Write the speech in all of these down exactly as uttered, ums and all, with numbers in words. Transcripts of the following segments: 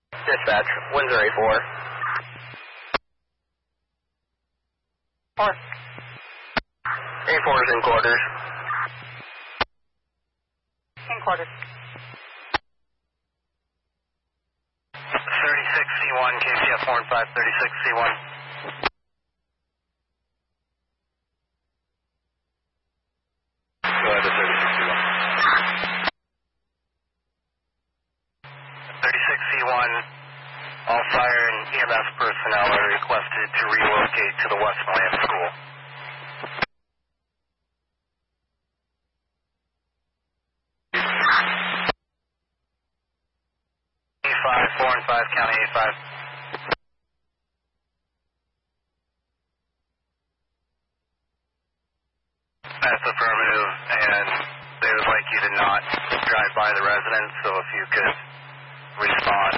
Dispatch, Windsor A four. Four. A four is in quarters. In quarters. thirty-six C one, K C F four and five, thirty-six C one. Go ahead to thirty-six C one. thirty-six C one, all fire and E M S personnel are requested to relocate to the Westmoreland School. A five, four and five, county A five. That's affirmative, and they would like you to not drive by the residence, so if you could respond.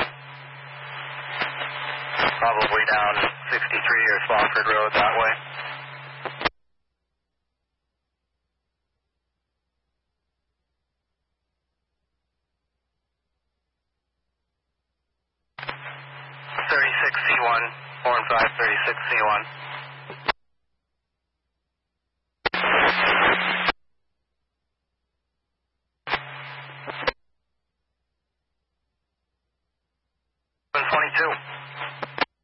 Probably down sixty-three or Spofford Road that way. thirty-six C one, four and five, thirty-six C one.